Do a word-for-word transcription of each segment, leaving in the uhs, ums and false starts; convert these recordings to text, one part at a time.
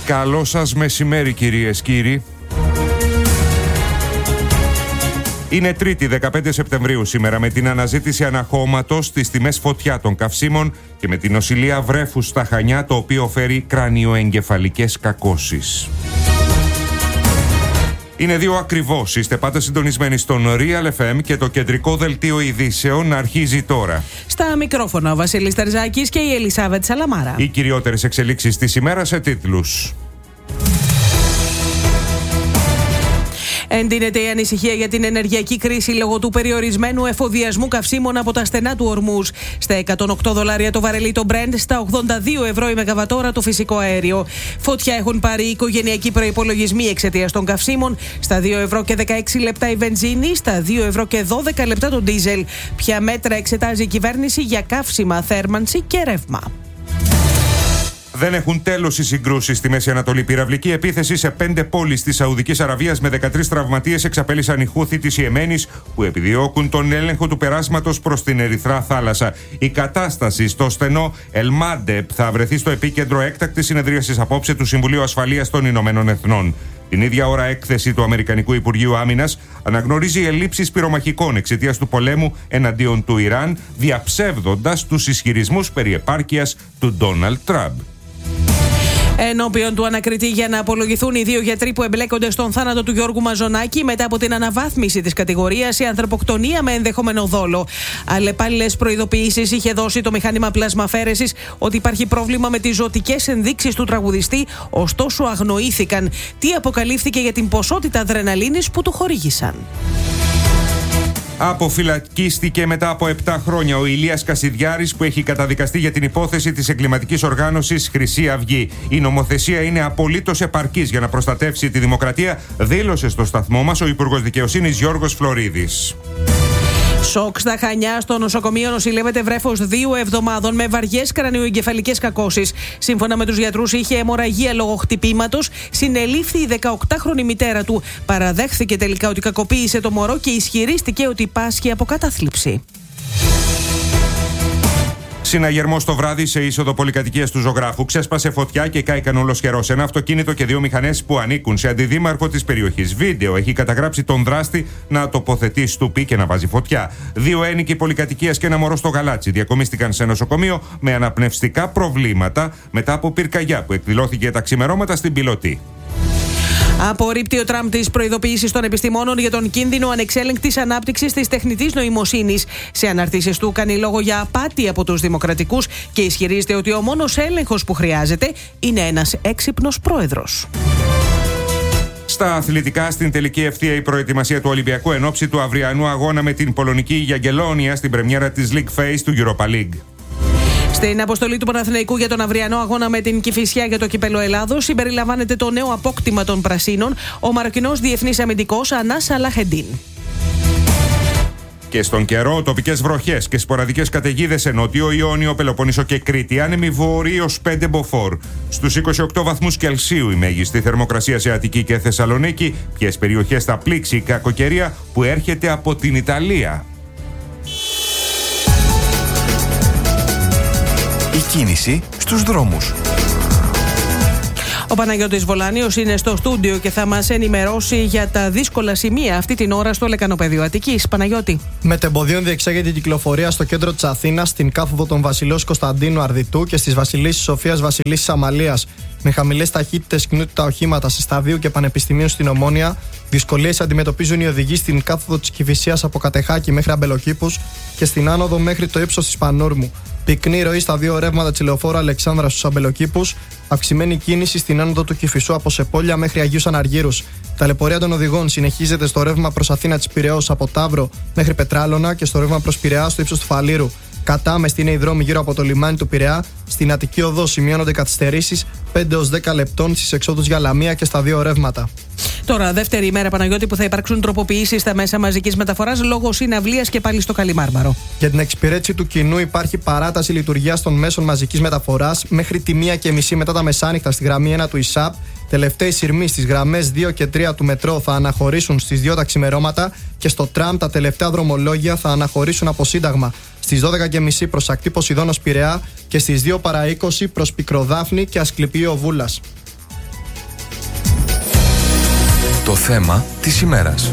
Καλό σας μεσημέρι, κυρίες, κύριοι. Είναι Τρίτη, δεκαπέντε Σεπτεμβρίου σήμερα, με την αναζήτηση αναχώματος στις τιμές φωτιά των καυσίμων και με την νοσηλεία βρέφους στα Χανιά, το οποίο φέρει κρανιοεγκεφαλικές κακώσεις. Είναι δύο ακριβώς. Είστε πάντα συντονισμένοι στον Real εφ εμ και το κεντρικό δελτίο ειδήσεων αρχίζει τώρα. Στα μικρόφωνα ο Βασίλης Τερζάκης και η Ελισάβετ Σαλαμάρα. Οι κυριότερες εξελίξεις της ημέρας σε τίτλους. Εντείνεται η ανησυχία για την ενεργειακή κρίση λόγω του περιορισμένου εφοδιασμού καυσίμων από τα στενά του Ορμούζ. Στα εκατόν οκτώ δολάρια το βαρελί το Brent, στα ογδόντα δύο ευρώ η μεγαβατόρα το φυσικό αέριο. Φωτιά έχουν πάρει οι οικογενειακοί προϋπολογισμοί εξαιτίας των καυσίμων. Στα δύο ευρώ και δεκαέξι λεπτά η βενζίνη, στα δύο ευρώ και δώδεκα λεπτά το ντίζελ. Ποια μέτρα εξετάζει η κυβέρνηση για καύσιμα, θέρμανση και ρεύμα. Δεν έχουν τέλος οι συγκρούσεις στη Μέση Ανατολή. Πυραυλική επίθεση σε πέντε πόλεις της Σαουδικής Αραβίας με δεκατρείς τραυματίες εξαπέλυσαν οι Χούθι της Ιεμένης, που επιδιώκουν τον έλεγχο του περάσματος προς την Ερυθρά Θάλασσα. Η κατάσταση στο στενό Ελμάντεπ θα βρεθεί στο επίκεντρο έκτακτης συνεδρίασης απόψε του Συμβουλίου Ασφαλείας των Ηνωμένων Εθνών. Την ίδια ώρα, έκθεση του Αμερικανικού Υπουργείου Άμυνας αναγνωρίζει ελλείψεις πυρομαχικών εξαιτίας του πολέμου εναντίον του Ιράν, διαψεύδοντας τους ισχυρισμούς περί επάρκειας του Ντόναλντ Τραμπ. Ενώπιον του ανακριτή για να απολογηθούν οι δύο γιατροί που εμπλέκονται στον θάνατο του Γιώργου Μαζονάκη μετά από την αναβάθμιση της κατηγορίας η ανθρωποκτονία με ενδεχόμενο δόλο. Αλλεπάλληλες προειδοποιήσεις είχε δώσει το μηχάνημα πλασμαφέρεσης ότι υπάρχει πρόβλημα με τις ζωτικές ενδείξεις του τραγουδιστή, ωστόσο αγνοήθηκαν. Τι αποκαλύφθηκε για την ποσότητα αδρεναλίνης που του χορήγησαν. Αποφυλακίστηκε μετά από επτά χρόνια ο Ηλίας Κασιδιάρης, που έχει καταδικαστεί για την υπόθεση της εγκληματικής οργάνωσης Χρυσή Αυγή. Η νομοθεσία είναι απολύτως επαρκής για να προστατεύσει τη δημοκρατία, δήλωσε στο σταθμό μας ο Υπουργός Δικαιοσύνης Γιώργος Φλωρίδης. Σοκ στα Χανιά. Στο νοσοκομείο νοσηλεύεται βρέφος δύο εβδομάδων με βαριές κρανιοεγκεφαλικές κακώσεις. Σύμφωνα με τους γιατρούς, είχε αιμορραγία λόγω χτυπήματος. Συνελήφθη η δεκαοκτάχρονη μητέρα του. Παραδέχθηκε τελικά ότι κακοποίησε το μωρό και ισχυρίστηκε ότι πάσχει από κατάθλιψη. Συναγερμός το βράδυ σε είσοδο πολυκατοικίας του Ζωγράφου. Ξέσπασε φωτιά και κάηκαν ολοσχερός ένα αυτοκίνητο και δύο μηχανές που ανήκουν σε αντιδήμαρχο της περιοχής. Βίντεο έχει καταγράψει τον δράστη να τοποθετεί στουπί και να βάζει φωτιά. Δύο ένοικοι πολυκατοικίας και ένα μωρό στο γαλάτσι διακομίστηκαν σε νοσοκομείο με αναπνευστικά προβλήματα μετά από πυρκαγιά που εκδηλώθηκε τα ξημερώματα στην Πιλωτή. Απορρίπτει ο Τραμπ τις προειδοποιήσεις των επιστημόνων για τον κίνδυνο ανεξέλεγκτης ανάπτυξης της τεχνητής νοημοσύνης. Σε αναρτήσεις του κάνει λόγο για απάτη από τους δημοκρατικούς και ισχυρίζεται ότι ο μόνος έλεγχος που χρειάζεται είναι ένας έξυπνος πρόεδρος. Στα αθλητικά, στην τελική ευθεία η προετοιμασία του Ολυμπιακού εν ώψη του αυριανού αγώνα με την πολωνική Γιαγκελόνια στην πρεμιέρα της League Phase του Europa League. Στην αποστολή του Παναθηναϊκού για τον αυριανό αγώνα με την Κηφισιά για το κύπελλο Ελλάδος συμπεριλαμβάνεται το νέο απόκτημα των Πρασίνων, ο Μαροκινός διεθνής αμυντικός Ανάς Σαλαχεντίν. Και στον καιρό, τοπικές βροχές και σποραδικές καταιγίδες σε Νότιο Ιόνιο, Πελοπόννησο και Κρήτη. Άνεμοι βορροί ως πέντε μποφόρ. Στους είκοσι οκτώ βαθμούς Κελσίου η μέγιστη θερμοκρασία σε Αττική και Θεσσαλονίκη. Ποιες περιοχές θα πλήξει η κακοκαιρία που έρχεται από την Ιταλία. Η κίνηση στους δρόμους. Ο Παναγιώτης Βολάνιος είναι στο στούντιο και θα μας ενημερώσει για τα δύσκολα σημεία αυτή την ώρα στο Λεκανοπέδιο Αττικής. Παναγιώτη. Μετεμποδίων διεξάγεται η κυκλοφορία στο κέντρο της Αθήνας, στην κάθοδο των Βασιλέως Κωνσταντίνου Αρδιτού και στις Βασιλίσσης Σοφίας Βασιλίσσης Αμαλίας. Με χαμηλές ταχύτητες κινούνται τα οχήματα σε Σταδίου και Πανεπιστημίου στην Ομόνια. Δυσκολίες αντιμετωπίζουν οι οδηγοί στην κάθοδο της Κηφισίας από Κατεχάκη μέχρι Αμπελοκήπους και στην άνοδο μέχρι το ύψος της Πανούρμου. Πυκνή ροή στα δύο ρεύματα της λεωφόρου Αλεξάνδρας στους Αμπελοκήπους. Αυξημένη κίνηση στην άνοδο του Κηφισού από Σεπόλια μέχρι Αγίους Αναργύρους. Ταλαιπωρία των οδηγών συνεχίζεται στο ρεύμα προς Αθήνα της Πειραιώς από Ταύρο μέχρι Πετράλωνα και στο ρεύμα προς Πειραιά στο ύψος του Φαλήρου. Κατάμεστη είναι οι δρόμοι γύρω από το λιμάνι του Πειραιά. Στην Αττική Οδό σημειώνονται καθυστερήσεις πέντε έως δέκα λεπτών στις εξόδους για Λαμία και στα δύο ρεύματα. Τώρα, δεύτερη ημέρα, Παναγιώτη, που θα υπάρξουν τροποποιήσεις στα μέσα μαζικής μεταφοράς λόγω συναυλίας και πάλι στο Καλιμάρμαρο. Για την εξυπηρέτηση του κοινού υπάρχει παράταση λειτουργίας των μέσων μαζικής μεταφοράς μέχρι τη μία και μισή μετά τα μεσάνυχτα στη γραμμή ένα του ΙΣΑΠ. Τελευταίοι σειρμοί στις γραμμές δύο και τρία του μετρό θα αναχωρήσουν στις δύο τα ξημερώματα και στο τραμ τα τελευταία δρομολόγια θα αναχωρήσουν από Σύνταγμα στις δώδεκα και μισή προς ακτή Ποσειδώνος Πειραιά και στις δύο παρά είκοσι προς Πικροδάφνη και Ασκληπείο Βούλας. Το θέμα της ημέρας.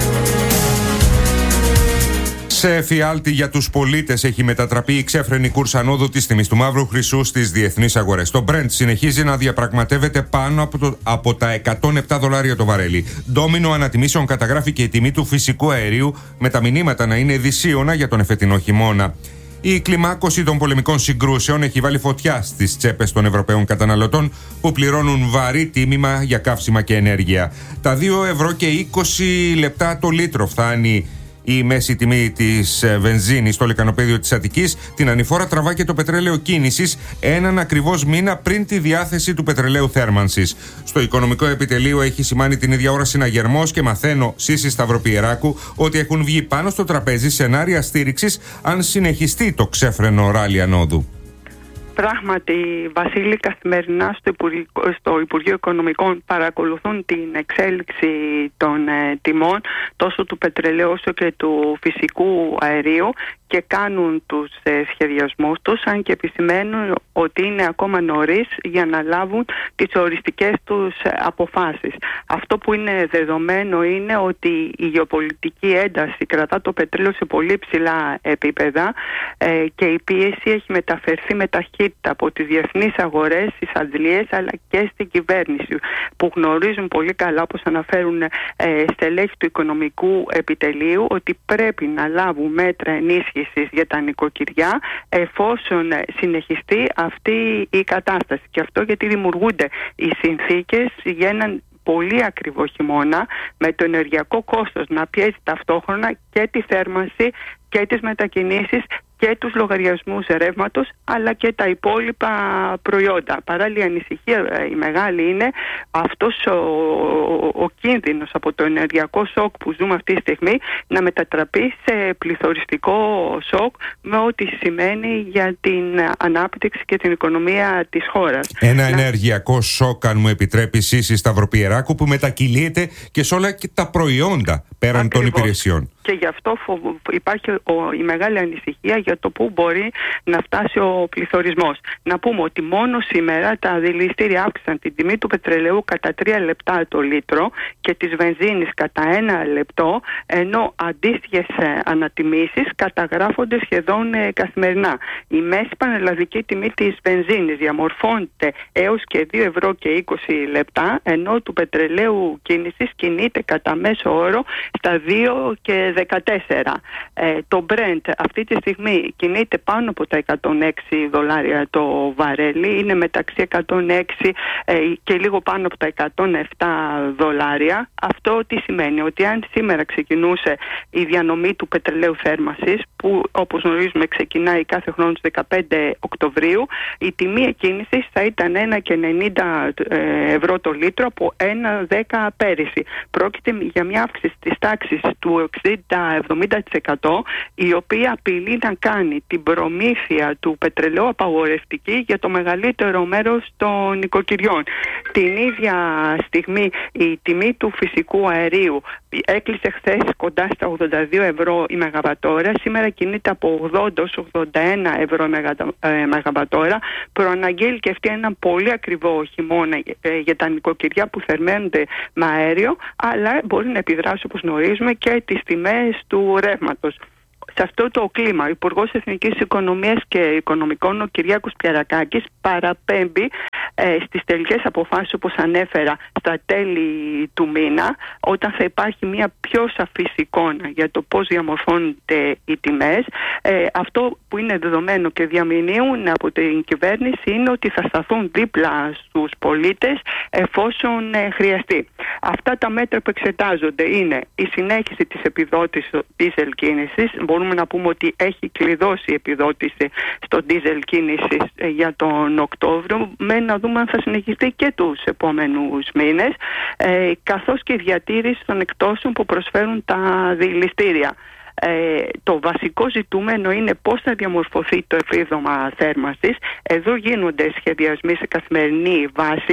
Σε εφιάλτη για τους πολίτες έχει μετατραπεί η ξέφρενη κούρσα ανόδου της τιμής του μαύρου χρυσού στις διεθνείς αγορές. Το Brent συνεχίζει να διαπραγματεύεται πάνω από, το, από τα εκατόν επτά δολάρια το βαρέλι. Ντόμινο ανατιμήσεων καταγράφει και η τιμή του φυσικού αερίου, με τα μηνύματα να είναι δυσίωνα για τον εφετινό χειμώνα. Η κλιμάκωση των πολεμικών συγκρούσεων έχει βάλει φωτιά στις τσέπες των Ευρωπαίων καταναλωτών, που πληρώνουν βαρύ τίμημα για καύσιμα και ενέργεια. Τα δύο ευρώ και είκοσι λεπτά το λίτρο φτάνει η μέση τιμή της βενζίνης στο λεκανοπέδιο της Αττικής. Την ανηφόρα τραβά και το πετρέλαιο κίνησης, έναν ακριβώς μήνα πριν τη διάθεση του πετρελαίου θέρμανσης. Στο οικονομικό επιτελείο έχει σημάνει την ίδια ώρα συναγερμός και μαθαίνω, Σύση Σταυροπιεράκου, ότι έχουν βγει πάνω στο τραπέζι σενάρια στήριξης αν συνεχιστεί το ξέφρενο ράλι ανόδου. Πράγματι, Βασίλη, καθημερινά στο Υπουργείο, στο Υπουργείο Οικονομικών παρακολουθούν την εξέλιξη των ε, τιμών τόσο του πετρελαίου όσο και του φυσικού αερίου και κάνουν τους ε, σχεδιασμούς τους, αν και επισημαίνουν ότι είναι ακόμα νωρίς για να λάβουν τις οριστικές τους ε, αποφάσεις. Αυτό που είναι δεδομένο είναι ότι η γεωπολιτική ένταση κρατά το πετρέλαιο σε πολύ ψηλά επίπεδα ε, και η πίεση έχει μεταφερθεί με ταχύτητα από τις διεθνείς αγορές, στις αντλίες αλλά και στην κυβέρνηση, που γνωρίζουν πολύ καλά, όπως αναφέρουν ε, στελέχη του οικονομικού επιτελείου, ότι πρέπει να λάβουν μέτρα ενίσχυσης για τα νοικοκυριά εφόσον συνεχιστεί αυτή η κατάσταση. Και αυτό γιατί δημιουργούνται οι συνθήκες για έναν πολύ ακριβό χειμώνα, με το ενεργειακό κόστος να πιέζει ταυτόχρονα και τη θέρμανση και τις μετακινήσεις και τους λογαριασμούς ρεύματος, αλλά και τα υπόλοιπα προϊόντα. Παράλληλη ανησυχία η μεγάλη είναι αυτός ο, ο, ο κίνδυνος από το ενεργειακό σοκ που ζούμε αυτή τη στιγμή να μετατραπεί σε πληθωριστικό σοκ, με ό,τι σημαίνει για την ανάπτυξη και την οικονομία της χώρας. Ένα να... ενεργειακό σοκ, αν μου επιτρέπει, Σύση Σταυροπιεράκου, που μετακυλείται και σε όλα και τα προϊόντα πέραν Ακριβώς. των υπηρεσιών. Και γι' αυτό υπάρχει ο, η μεγάλη ανησυχία για το πού μπορεί να φτάσει ο πληθωρισμός. Να πούμε ότι μόνο σήμερα τα δηληστήρια αύξησαν την τιμή του πετρελαίου κατά τρία λεπτά το λίτρο και της βενζίνης κατά ένα λεπτό, ενώ αντίστοιχες ανατιμήσεις καταγράφονται σχεδόν ε, καθημερινά. Η μέση πανελλαδική τιμή της βενζίνης διαμορφώνεται έως και δύο ευρώ και είκοσι λεπτά, ενώ του πετρελαίου κίνησης κινείται κατά μέσο όρο στα δύο και δεκατέσσερα. Ε, το Brent αυτή τη στιγμή κινείται πάνω από τα εκατόν έξι δολάρια το βαρέλι, είναι μεταξύ εκατόν έξι ε, και λίγο πάνω από τα εκατόν επτά δολάρια. Αυτό τι σημαίνει? Ότι αν σήμερα ξεκινούσε η διανομή του πετρελαίου θέρμανσης, που όπως γνωρίζουμε ξεκινάει κάθε χρόνο στις δεκαπέντε Οκτωβρίου, η τιμή εκκίνησης θα ήταν ένα και ενενήντα ευρώ το λίτρο από ένα κόμμα δέκα πέρυσι. Πρόκειται για μια αύξηση της τάξης του εξήντα με εβδομήντα τοις εκατό, η οποία απειλεί να κάνει την προμήθεια του πετρελαίου απαγορευτική για το μεγαλύτερο μέρος των νοικοκυριών. Την ίδια στιγμή η τιμή του φυσικού αερίου έκλεισε χθες κοντά στα ογδόντα δύο ευρώ η μεγαβατόρα, σήμερα κινείται από ογδόντα έως ογδόντα ένα ευρώ η μεγαβατόρα. Προαναγγέλει και αυτή ένα πολύ ακριβό χειμώνα για τα νοικοκυριά που θερμαίνονται με αέριο, αλλά μπορεί να επιδράσει, όπως γνωρίζουμε, και τις τιμές του ρεύματος. Σε αυτό το κλίμα, ο Υπουργός Εθνικής Οικονομίας και Οικονομικών, ο Κυριάκος Πιαρακάκης, παραπέμπει ε, στις τελικές αποφάσεις, όπως ανέφερα, στα τέλη του μήνα, όταν θα υπάρχει μια πιο σαφής εικόνα για το πώς διαμορφώνονται οι τιμές. Ε, αυτό που είναι δεδομένο και διαμηνύουν από την κυβέρνηση είναι ότι θα σταθούν δίπλα στους πολίτες εφόσον ε, χρειαστεί. Αυτά τα μέτρα που εξετάζονται είναι η συνέχιση της επιδότησης diesel κίνησης. Μπορούμε να πούμε ότι έχει κλειδώσει η επιδότηση στο diesel κίνησης για τον Οκτώβριο, με να δούμε αν θα συνεχιστεί και τους επόμενους μήνες, ε, καθώς και η διατήρηση των εκτόσεων που προσφέρουν τα δηληστήρια. Ε, το βασικό ζητούμενο είναι πώς θα διαμορφωθεί το επίδομα θέρμανσης. Εδώ γίνονται σχεδιασμοί σε καθημερινή βάση,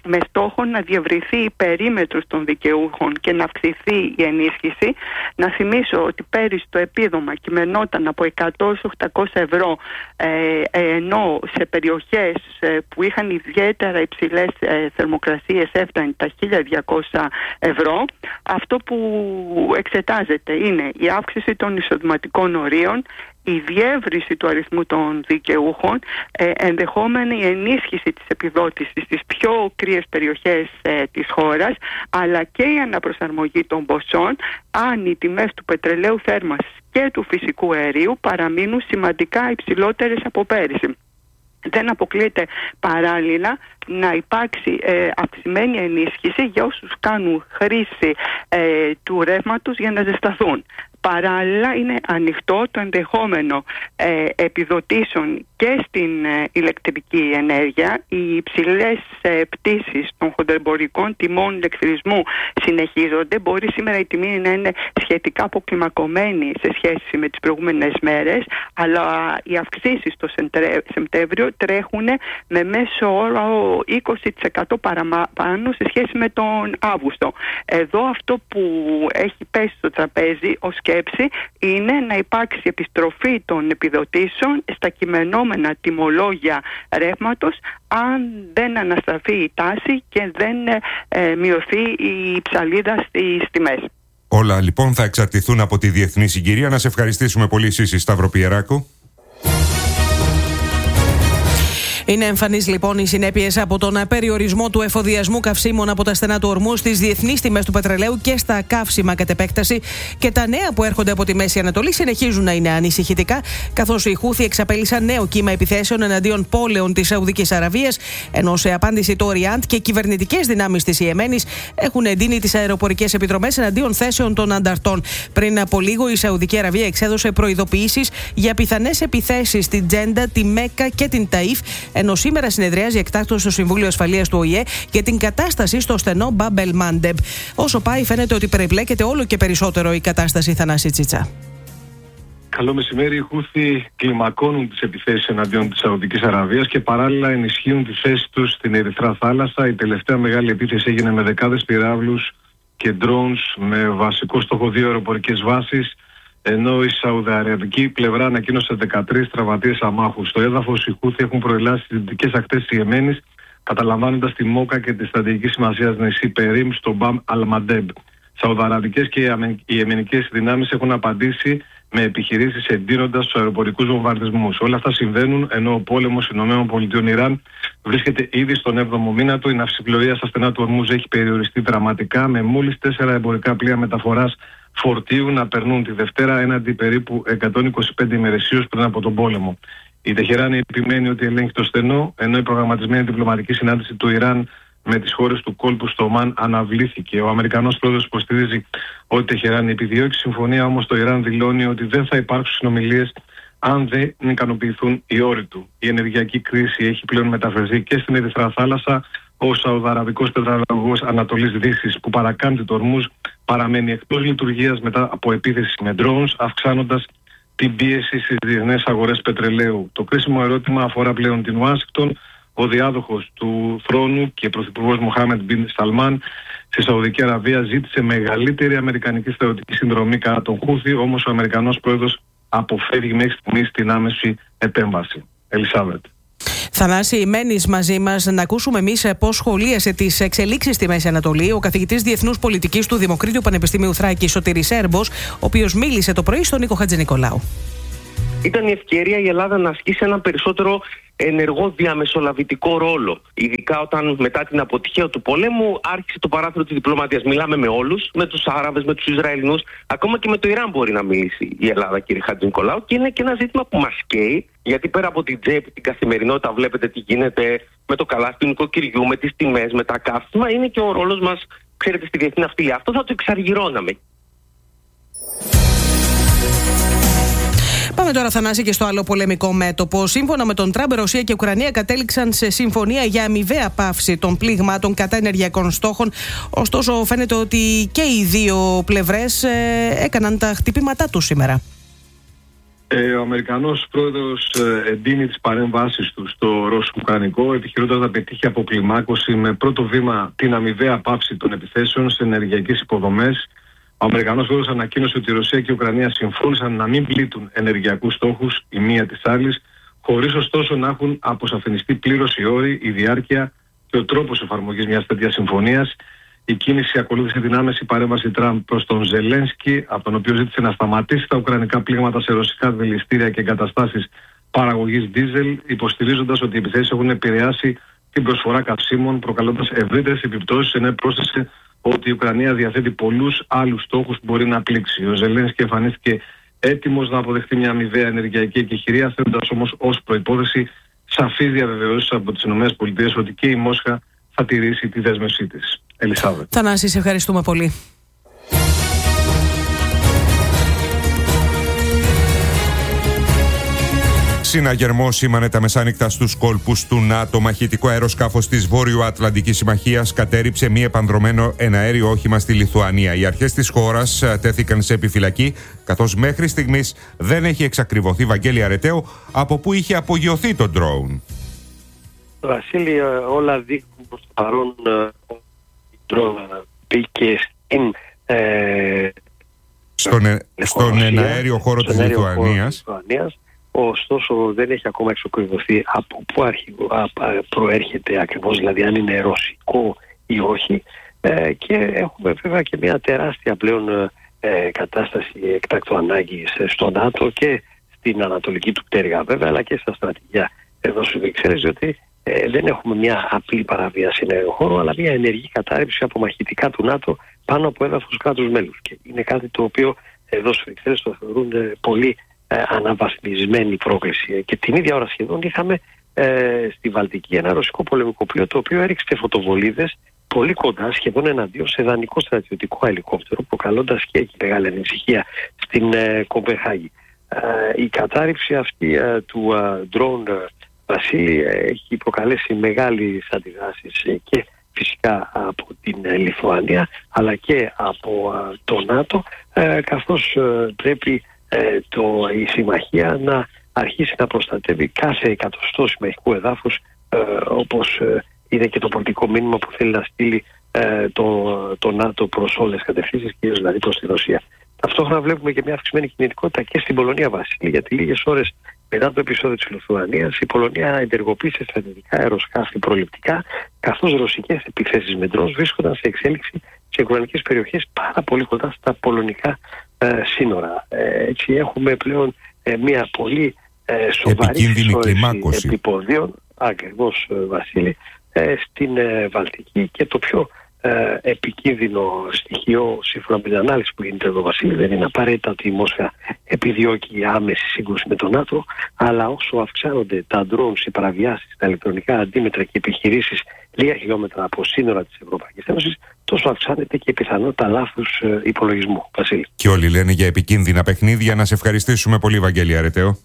με στόχο να διευρυνθεί η περίμετρος των δικαιούχων και να αυξηθεί η ενίσχυση. Να θυμίσω ότι πέρυσι το επίδομα κειμενόταν από εκατό έως οκτακόσια ευρώ, ε, ενώ σε περιοχές ε, που είχαν ιδιαίτερα υψηλές ε, θερμοκρασίες έφτανε τα χίλια διακόσια ευρώ. Αυτό που εξετάζεται είναι η αύξηση των εισοδηματικών ορίων, η διεύρυνση του αριθμού των δικαιούχων, ε, ενδεχόμενη ενίσχυση της επιδότησης στις πιο κρύες περιοχές ε, της χώρας, αλλά και η αναπροσαρμογή των ποσών αν οι τιμές του πετρελαίου θέρμανσης και του φυσικού αερίου παραμείνουν σημαντικά υψηλότερες από πέρυσι. Δεν αποκλείεται παράλληλα να υπάρξει ε, αυξημένη ενίσχυση για όσους κάνουν χρήση ε, του ρεύματος για να ζεσταθούν. Παράλληλα είναι ανοιχτό το ενδεχόμενο ε, επιδοτήσεων και στην ε, ηλεκτρική ενέργεια. Οι υψηλές ε, πτήσεις των χονδρεμπορικών τιμών ηλεκτρισμού συνεχίζονται. Μπορεί σήμερα η τιμή να είναι σχετικά αποκλιμακωμένη σε σχέση με τις προηγούμενες μέρες, αλλά οι αυξήσεις το Σεπτέμβριο τρέχουν με μέσο όρο είκοσι τοις εκατό παραπάνω σε σχέση με τον Αύγουστο. Εδώ αυτό που έχει πέσει στο τραπέζι ως σκέψη είναι να υπάρξει επιστροφή των επιδοτήσεων στα κειμενόμενα τιμολόγια ρεύματος αν δεν αναστραφεί η τάση και δεν ε, μειωθεί η ψαλίδα στις τιμές. Όλα λοιπόν θα εξαρτηθούν από τη διεθνή συγκυρία. Να σε ευχαριστήσουμε πολύ, Σύση Σταυροπιεράκου. Είναι εμφανής λοιπόν οι συνέπειες από τον περιορισμό του εφοδιασμού καυσίμων από τα στενά του ορμού στις διεθνείς τιμές του πετρελαίου και στα καύσιμα κατ' επέκταση, και τα νέα που έρχονται από τη Μέση Ανατολή συνεχίζουν να είναι ανησυχητικά, καθώς οι Χούθι εξαπέλυσαν νέο κύμα επιθέσεων εναντίον πόλεων της Σαουδικής Αραβίας, ενώ σε απάντηση το Ριάντ και κυβερνητικές δυνάμεις της Ιεμένης έχουν εντείνει τις αεροπορικές επιδρομές εναντίον θέσεων των ανταρτών. Πριν από λίγο η Σαουδική Αραβία εξέδωσε προειδοποιήσεις για πιθανές επιθέσεις στην Τζέντα, τη Μέκκα και την Ταΐφ, ενώ σήμερα συνεδριάζει εκτάκτως στο Συμβούλιο Ασφαλείας του Ο Η Ε για την κατάσταση στο στενό Μπαμπ-ελ Μάντεμπ. Όσο πάει, φαίνεται ότι περιπλέκεται όλο και περισσότερο η κατάσταση. Θανάση Τσίτσα. Καλό μεσημέρι. Οι Χούθι κλιμακώνουν τις επιθέσεις εναντίον της Σαουδικής Αραβίας και παράλληλα ενισχύουν τη θέση τους στην Ερυθρά Θάλασσα. Η τελευταία μεγάλη επίθεση έγινε με δεκάδες πυράβλους και drones με βασικό στόχο δύο αεροπορικές βάσεις, ενώ η Σαουδαραβική πλευρά ανακοίνωσε δεκατρείς τραυματίες αμάχους. Στο έδαφος οι Χούθι έχουν προελάσει στις δυτικές ακτές της Ιεμένης, καταλαμβάνοντας τη Μόκα και τη στρατηγική σημασία νησί Περίμ στο Μπαμ-αλ Μαντέμπ. Σαουδαραβικές και οι ιεμενικές δυνάμεις έχουν απαντήσει με επιχειρήσεις εντείνοντας τους αεροπορικούς βομβαρδισμούς. Όλα αυτά συμβαίνουν ενώ ο πόλεμος ΗΠΑ Ιράν βρίσκεται ήδη στον έβδομο μήνα του. Η ναυσιπλοεία στα στενά του Ορμούζ έχει περιοριστεί δραματικά, με μόλις τέσσερα εμπορικά πλοία μεταφοράς φορτίου να περνούν τη Δευτέρα έναντι περίπου εκατόν είκοσι πέντε ημερησίως πριν από τον πόλεμο. Η Τεχεράνη επιμένει ότι ελέγχει το στενό, ενώ η προγραμματισμένη διπλωματική συνάντηση του Ιράν με τις χώρες του κόλπου στο Ομάν αναβλήθηκε. Ο Αμερικανός πρόεδρος υποστηρίζει ότι η Τεχεράνη επιδιώκει συμφωνία, όμως το Ιράν δηλώνει ότι δεν θα υπάρξουν συνομιλίες αν δεν ικανοποιηθούν οι όροι του. Η ενεργειακή κρίση έχει πλέον μεταφερθεί και στην Ερυθρά Θάλασσα. Ο Σαουδαραβικός πετρελαγωγός Ανατολής Δύσης, που παρακάμπτει το Ορμούζ, παραμένει εκτός λειτουργίας μετά από επίθεση με drones, αυξάνοντας την πίεση στις διεθνές αγορές πετρελαίου. Το κρίσιμο ερώτημα αφορά πλέον την Ουάσιγκτον. Ο διάδοχος του θρόνου και πρωθυπουργός Μοχάμεντ Μπιν Σαλμάν στη Σαουδική Αραβία ζήτησε μεγαλύτερη αμερικανική στρατιωτική συνδρομή κατά τον Χούθι, όμως ο Αμερικανός πρόεδρος αποφεύγει μέχρι στιγμής την άμεση επέμβαση. Ελισάβετ. Θανάση, μένεις μαζί μας να ακούσουμε εμείς πώς σχολίασε τις εξελίξεις στη Μέση Ανατολή ο καθηγητής Διεθνούς Πολιτικής του Δημοκρίτιου Πανεπιστημίου Θράκης, Σωτήρης Έρμπος, ο οποίος μίλησε το πρωί στον Νίκο Χατζηνικολάου. Ήταν η ευκαιρία η Ελλάδα να ασκήσει ένα περισσότερο ενεργό διαμεσολαβητικό ρόλο. Ειδικά όταν μετά την αποτυχία του πολέμου άρχισε το παράθυρο της διπλωματίας. Μιλάμε με όλους, με τους Άραβες, με τους Ισραηλινούς, ακόμα και με το Ιράν μπορεί να μιλήσει η Ελλάδα, κύριε Χατζηνικολάου. Και είναι και ένα ζήτημα που μας καίει, γιατί πέρα από την τσέπη, την καθημερινότητα, βλέπετε τι γίνεται με το καλάθι του νοικοκυριού, με τις τιμές, με τα καύσιμα, είναι και ο ρόλος μας, ξέρετε, στη διεθνή ναυτιλία. Αυτό θα το εξαργυρώναμε. Πάμε τώρα, Θανάση, και στο άλλο πολεμικό μέτωπο. Σύμφωνα με τον Τραμπ, Ρωσία και Ουκρανία κατέληξαν σε συμφωνία για αμοιβαία πάυση των πλήγματων κατά ενεργειακών στόχων. Ωστόσο, φαίνεται ότι και οι δύο πλευρές ε, έκαναν τα χτυπήματά τους σήμερα. Ε, ο Αμερικανός πρόεδρος ε, εντείνει τις παρεμβάσεις του στο ρωσο-ουκρανικό, επιχειρώντας να πετύχει αποκλιμάκωση με πρώτο βήμα την αμοιβαία πάυση των επιθέσεων σε ενεργειακές υποδομές. Ο Αμερικανός πρόεδρος ανακοίνωσε ότι η Ρωσία και η Ουκρανία συμφώνησαν να μην πλήττουν ενεργειακούς στόχους η μία της άλλης, χωρίς ωστόσο να έχουν αποσαφινιστεί πλήρως οι όροι, η διάρκεια και ο τρόπος εφαρμογής μιας τέτοιας συμφωνίας. Η κίνηση ακολούθησε την άμεση παρέμβαση Τραμπ προς τον Ζελένσκι, από τον οποίο ζήτησε να σταματήσει τα ουκρανικά πλήγματα σε ρωσικά δηληστήρια και εγκαταστάσεις παραγωγής ντίζελ, υποστηρίζοντας ότι οι επιθέσεις έχουν επηρεάσει την προσφορά καυσίμων, προκαλώντας ευρύτερες επιπτώσεις, ενώ πρόσθεσε ότι η Ουκρανία διαθέτει πολλούς άλλους στόχους που μπορεί να πλήξει. Ο Ζελένσκι εμφανίστηκε έτοιμος να αποδεχτεί μια αμοιβαία ενεργειακή εκεχηρία, θέτοντας όμως ως προϋπόθεση σαφείς διαβεβαιώσεις από τις ΗΠΑ ότι και η Μόσχα θα τηρήσει τη δέσμευσή της. Ελισάβετ. Θανάση, σε ευχαριστούμε πολύ. Συναγερμό σήμανε τα μεσάνυχτα στους κόλπους του ΝΑΤΟ. Μαχητικό αεροσκάφος της Βόρειο-Ατλαντικής Συμμαχίας κατέριψε μη επανδρωμένο εναέριο όχημα στη Λιθουανία. Οι αρχές της χώρας τέθηκαν σε επιφυλακή, καθώς μέχρι στιγμής δεν έχει εξακριβωθεί, Βαγγέλη Αρετέο, από πού είχε απογειωθεί το ντρόουν. Βασίλη, όλα δείχνουν προς το παρόν ότι η ντρόουν μπήκε στην, ε, στον, ε, στον εναέριο χώρο της Λιθουανίας. Ωστόσο δεν έχει ακόμα εξακριβωθεί από πού προέρχεται ακριβώς, δηλαδή αν είναι ρωσικό ή όχι, ε, και έχουμε βέβαια και μια τεράστια πλέον ε, κατάσταση εκτάκτου ανάγκης στο ΝΑΤΟ και στην ανατολική του πτέρυγα βέβαια, αλλά και στα στρατηγία εδώ σου Βρυξέλλες, διότι ε, δεν έχουμε μια απλή παραβίαση εναέριου χώρου, αλλά μια ενεργή κατάρρευση από μαχητικά του ΝΑΤΟ πάνω από έδαφος κράτους μέλους, και είναι κάτι το οποίο εδώ σου Βρυξέλλες το θεωρούν ε, πολύ Ε, αναβαθμισμένη πρόκληση. Και την ίδια ώρα σχεδόν είχαμε ε, στη Βαλτική ένα ρωσικό πολεμικό πλοίο, το οποίο έριξε φωτοβολίδες πολύ κοντά, σχεδόν εναντίον σε δανεικό στρατιωτικό ελικόπτερο, προκαλώντας και εκεί μεγάλη ανησυχία στην ε, Κοπενχάγη. Ε, η κατάρριψη αυτή ε, του drone, ε, Βασίλη, ε, έχει προκαλέσει μεγάλες αντιδράσεις ε, και φυσικά από την ε, Λιθουανία, αλλά και από ε, το ΝΑΤΟ, ε, καθώς ε, πρέπει Ε, το, η συμμαχία να αρχίσει να προστατεύει κάθε εκατοστό συμμαχικού εδάφους, ε, όπως ε, είναι και το πολιτικό μήνυμα που θέλει να στείλει ε, το, το ΝΑΤΟ προς όλες τις κατευθύνσεις, κυρίως δηλαδή προς τη Ρωσία. Ταυτόχρονα βλέπουμε και μια αυξημένη κινητικότητα και στην Πολωνία, Βασίλη, γιατί λίγες ώρες μετά το επεισόδιο της Λιθουανίας η Πολωνία ενεργοποίησε στρατιωτικά αεροσκάφη προληπτικά, καθώς ρωσικές επιθέσεις με ντρόουν βρίσκονταν σε εξέλιξη σε ουκρανικές περιοχές πάρα πολύ κοντά στα πολωνικά ε, σύνορα. Ε, έτσι έχουμε πλέον ε, μια πολύ ε, σοβαρή κλιμάκωση επιποδίων, ακριβώς, Βασίλη, ε, στην ε, Βαλτική, και το πιο ε, επικίνδυνο στοιχείο, σύμφωνα με την ανάλυση που γίνεται εδώ, Βασίλη, δεν είναι απαραίτητα ότι η Μόσχα επιδιώκει άμεση σύγκρουση με τον ΝΑΤΟ, αλλά όσο αυξάνονται τα drones, οι παραβιάσεις, τα ηλεκτρονικά αντίμετρα και επιχειρήσεις λίγα χιλιόμετρα από σύνορα της Ευρωπαϊκής Ένωσης, τόσο αυξάνεται και η πιθανότητα λάθους ε, υπολογισμού, Βασίλη. Και όλοι λένε για επικίνδυνα παιχνίδια. Να σε ευχαριστήσουμε πολύ, Βαγγέλη Αρετέο.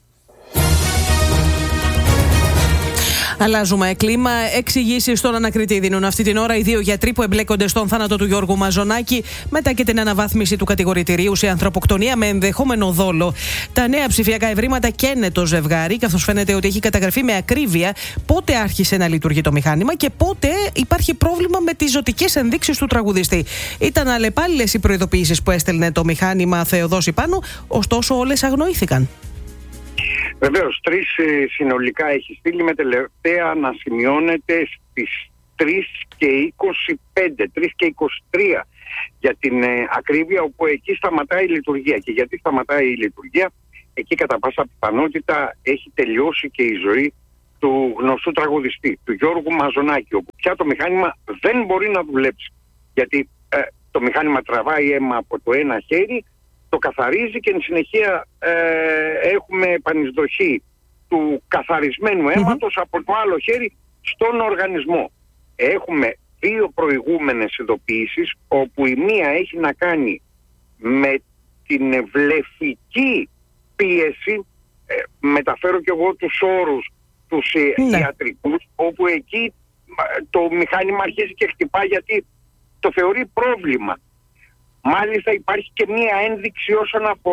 Αλλάζουμε κλίμα. Εξηγήσεις στον ανακριτή δίνουν αυτή την ώρα οι δύο γιατροί που εμπλέκονται στον θάνατο του Γιώργου Μαζονάκη, μετά και την αναβάθμιση του κατηγορητηρίου σε ανθρωποκτονία με ενδεχόμενο δόλο. Τα νέα ψηφιακά ευρήματα καίνε το ζευγάρι, καθώς φαίνεται ότι έχει καταγραφεί με ακρίβεια πότε άρχισε να λειτουργεί το μηχάνημα και πότε υπάρχει πρόβλημα με τις ζωτικές ενδείξεις του τραγουδιστή. Ήταν αλλεπάλληλες οι προειδοποιήσεις που έστελνε το μηχάνημα Θεοδόση Πάνου, ωστόσο όλες αγνοήθηκαν. Βεβαίως, τρεις συνολικά έχει στείλει, με τελευταία να σημειώνεται στις τρεις και είκοσι πέντε, τρεις και είκοσι τρία για την ε, ακρίβεια, όπου εκεί σταματάει η λειτουργία. Και γιατί σταματάει η λειτουργία? Εκεί κατά πάσα πιθανότητα έχει τελειώσει και η ζωή του γνωστού τραγουδιστή, του Γιώργου Μαζονάκη, όπου πια το μηχάνημα δεν μπορεί να δουλέψει. Γιατί ε, το μηχάνημα τραβάει αίμα από το ένα χέρι, το καθαρίζει και εν συνεχεία ε, έχουμε επανεισδοχή του καθαρισμένου αίματος mm-hmm. από το άλλο χέρι στον οργανισμό. Έχουμε δύο προηγούμενες ειδοποιήσεις, όπου η μία έχει να κάνει με την βλεφική πίεση, ε, μεταφέρω και εγώ τους όρους τους mm-hmm. ιατρικούς, όπου εκεί το μηχάνημα αρχίζει και χτυπά γιατί το θεωρεί πρόβλημα. Μάλιστα υπάρχει και μία ένδειξη όσον αφορά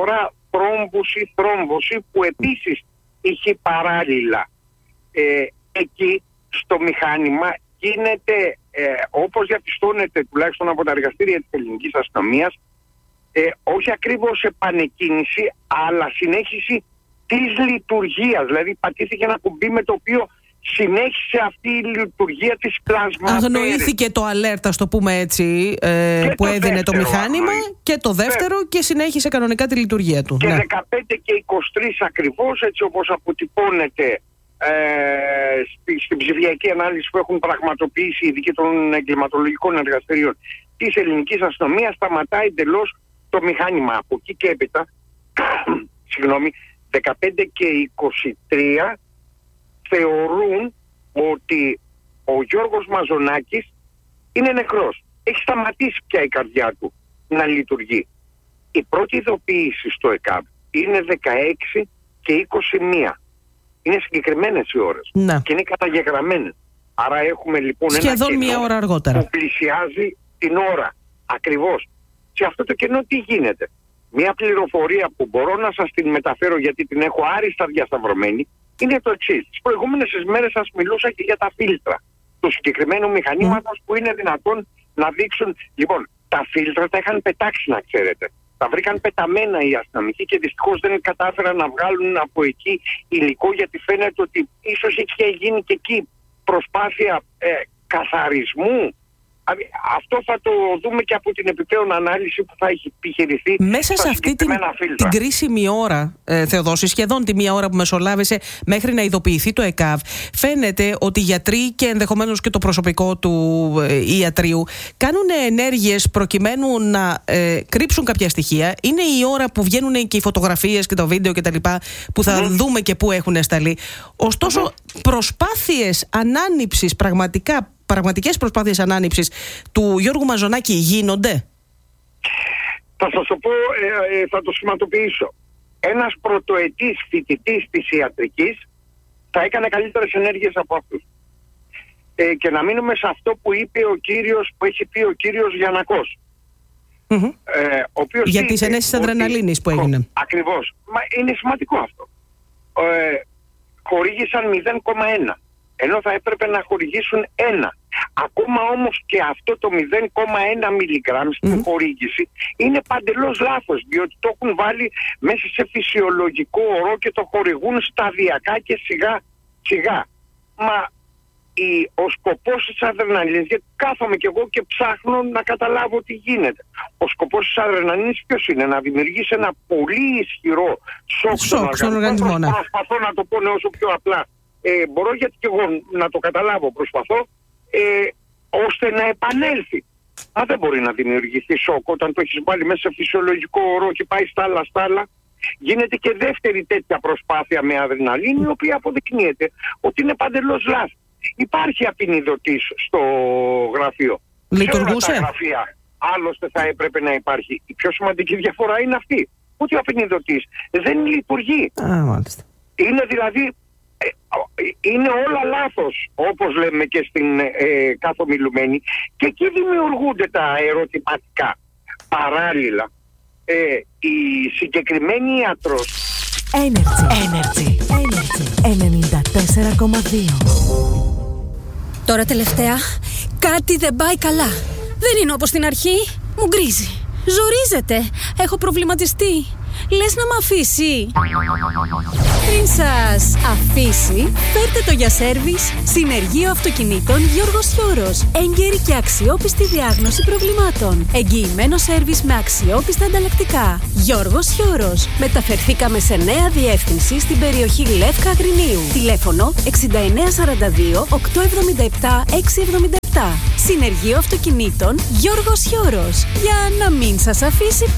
πρόμβωση, θρόμβωση που επίσης είχε παράλληλα. Ε, εκεί στο μηχάνημα γίνεται, ε, όπως διαπιστώνεται τουλάχιστον από τα εργαστήρια της ελληνικής αστυνομίας, ε, όχι ακριβώς επανεκκίνηση, αλλά συνέχιση της λειτουργίας. Δηλαδή πατήθηκε ένα κουμπί με το οποίο συνέχισε αυτή η λειτουργία της πλασματέρης. Αγνοήθηκε το alert, ας το πούμε έτσι, ε, που το έδινε δεύτερο, το μηχάνημα αγνοή. και το δεύτερο Βέ. και συνέχισε κανονικά τη λειτουργία του. Και ναι. δεκαπέντε και είκοσι τρεις ακριβώς, έτσι όπως αποτυπώνεται ε, στη, στην ψηφιακή ανάλυση που έχουν πραγματοποιήσει οι ειδικοί των εγκληματολογικών εργαστηρίων της ελληνικής αστυνομίας, σταματάει εντελώς το μηχάνημα. Από εκεί και έπειτα, συγγνώμη, δεκαπέντε και είκοσι τρία θεωρούν ότι ο Γιώργος Μαζονάκης είναι νεκρός. Έχει σταματήσει πια η καρδιά του να λειτουργεί. Η πρώτη ειδοποίηση στο ΕΚΑΒ είναι δεκαέξι και είκοσι μία. Είναι συγκεκριμένες οι ώρες Να. και είναι καταγεγραμμένες. Άρα έχουμε λοιπόν σχεδόν ένα μία κενό ώρα αργότερα που πλησιάζει την ώρα. Ακριβώς. Σε αυτό το κενό τι γίνεται? Μία πληροφορία που μπορώ να σας την μεταφέρω, γιατί την έχω άριστα διασταυρωμένη, είναι το εξής. Τις προηγούμενες μέρες σας μιλούσα και για τα φίλτρα του συγκεκριμένου μηχανήματος mm. που είναι δυνατόν να δείξουν. Λοιπόν, τα φίλτρα τα είχαν πετάξει, να ξέρετε. Τα βρήκαν πεταμένα οι αστυνομικοί και δυστυχώς δεν κατάφεραν να βγάλουν από εκεί υλικό, γιατί φαίνεται ότι ίσως είχε γίνει και εκεί προσπάθεια ε, καθαρισμού. Αυτό θα το δούμε και από την επιπλέον ανάλυση που θα έχει επιχειρηθεί. Μέσα σε αυτή την, την κρίσιμη ώρα, ε, Θεοδόση, σχεδόν τη μία ώρα που μεσολάβησε μέχρι να ειδοποιηθεί το ΕΚΑΒ, φαίνεται ότι οι γιατροί και ενδεχομένως και το προσωπικό του ε, ιατρίου κάνουν ενέργειες προκειμένου να ε, κρύψουν κάποια στοιχεία. Είναι η ώρα που βγαίνουν και οι φωτογραφίες και το βίντεο κτλ. Που θα mm. δούμε και πού έχουν σταλεί. Ωστόσο, mm. προσπάθειες ανάνυψης πραγματικά. Πραγματικές προσπάθειες ανάνυψης του Γιώργου Μαζονάκη γίνονται? Θα σας το πω, ε, ε, θα το σχηματοποιήσω. Ένας πρωτοετής φοιτητής της ιατρικής θα έκανε καλύτερες ενέργειες από αυτούς. Ε, και να μείνουμε σε αυτό που είπε ο κύριος, που έχει πει ο κύριος Γιαννακός. Mm-hmm. Ε, ο οποίος για τις ενέσεις αδρεναλίνης που έγινε. Ακριβώς. Μα είναι σημαντικό αυτό. Ε, χορήγησαν μηδέν κόμμα ένα. Ενώ θα έπρεπε να χορηγήσουν ένα. Ακόμα όμως και αυτό το μηδέν κόμμα ένα μιλιγκράμμ στην mm. χορήγηση είναι παντελώς λάθος, διότι το έχουν βάλει μέσα σε φυσιολογικό ορό και το χορηγούν σταδιακά και σιγά σιγά. Μα η, ο σκοπός της αδρεναλίνης, γιατί κάθομαι κι εγώ και ψάχνω να καταλάβω τι γίνεται. Ο σκοπός της αδρεναλίνης ποιος είναι? Να δημιουργήσει ένα πολύ ισχυρό σοκ στον οργανισμό. Ναι. Προσπαθώ να το πω όσο πιο απλά Ε, μπορώ, γιατί και εγώ να το καταλάβω προσπαθώ, ε, ώστε να επανέλθει. Μα δεν μπορεί να δημιουργηθεί σοκ όταν το έχεις βάλει μέσα σε φυσιολογικό ορό και πάει στα άλλα στα άλλα. Γίνεται και δεύτερη τέτοια προσπάθεια με αδρεναλίνη, η οποία αποδεικνύεται ότι είναι παντελώς λάθος. Υπάρχει απεινιδωτής στο γραφείο. Λειτουργούσε. Σε όλα τα γραφεία άλλωστε θα έπρεπε να υπάρχει. Η πιο σημαντική διαφορά είναι αυτή, ότι ο απεινιδωτής δεν λειτουργεί. Α, μάλιστα. Είναι δηλαδή είναι όλα λάθος, όπως λέμε και στην ε, καθομιλουμένη, και εκεί δημιουργούνται τα ερωτηματικά. Παράλληλα, ε, η συγκεκριμένη ιατρός Energy, Energy, Energy ενενήντα τέσσερα κόμμα δύο. Τώρα τελευταία κάτι δεν πάει καλά. Δεν είναι όπως στην αρχή. Μου γκρίζει. Ζορίζεται. Έχω προβληματιστεί. Λες να μ' αφήσει? Πριν σας αφήσει, φέρτε το για σέρβις Συνεργείο Αυτοκινήτων Γιώργος Χιώρος. Έγκαιρη και αξιόπιστη διάγνωση προβλημάτων. Εγγυημένο σέρβις με αξιόπιστα ανταλλακτικά. Γιώργος Χιώρος. Μεταφερθήκαμε σε νέα διεύθυνση στην περιοχή Λεύκα Αγρινίου. Τηλέφωνο εξήντα εννέα σαράντα δύο οκτακόσια εβδομήντα επτά εξακόσια εβδομήντα επτά. Συνεργείο Αυτοκινήτων Γιώργος Χιώρος. Για να μην σας αφήσει